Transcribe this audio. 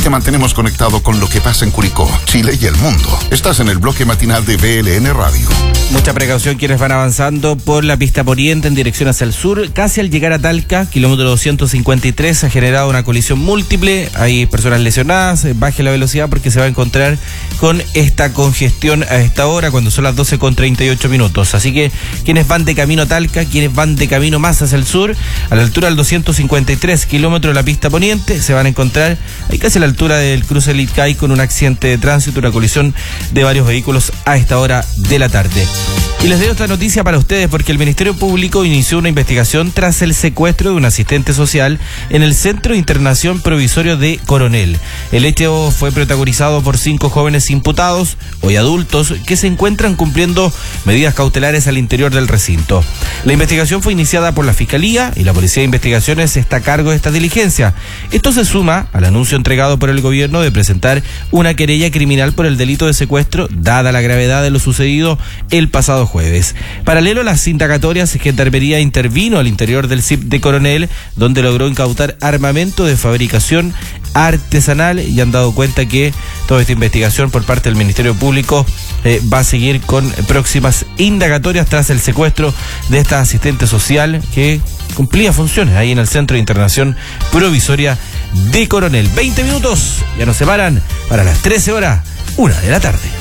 te mantenemos conectado con lo que pasa en Curicó, Chile y el mundo. Estás en el bloque matinal de BLN Radio. Mucha precaución quienes van avanzando por la pista poniente en dirección hacia el sur. Casi al llegar a Talca, kilómetro 253, ha generado una colisión múltiple. Hay personas lesionadas. Baje la velocidad porque se va a encontrar con esta congestión a esta hora, cuando son las 12:38 minutos. Así que quienes van de camino a Talca, quienes van de camino más hacia el sur, a la altura del 253 kilómetros de la pista poniente, se van a encontrar ahí casi a la altura del cruce Litcay con un accidente de tránsito, una colisión de varios vehículos a esta hora de la tarde. Y les doy otra noticia para ustedes porque el Ministerio Público inició una investigación tras el secuestro de un asistente social en el Centro de Internación Provisorio de Coronel. El hecho fue protagonizado por 5 jóvenes imputados, hoy adultos, que se encuentran cumpliendo medidas cautelares al interior del recinto. La investigación fue iniciada por la Fiscalía y la Policía de Investigaciones está a cargo de esta diligencia. Esto se suma al anuncio entregado por el gobierno de presentar una querella criminal por el delito de secuestro, dada la gravedad de lo sucedido el pasado jueves. Paralelo a las indagatorias, Gendarmería intervino al interior del CIP de Coronel, donde logró incautar armamento de fabricación artesanal, y han dado cuenta que toda esta investigación por parte del Ministerio Público va a seguir con próximas indagatorias tras el secuestro de esta asistente social que cumplía funciones ahí en el Centro de Internación Provisoria de Coronel. 20 minutos, ya nos separan para las 13 horas, 1 de la tarde.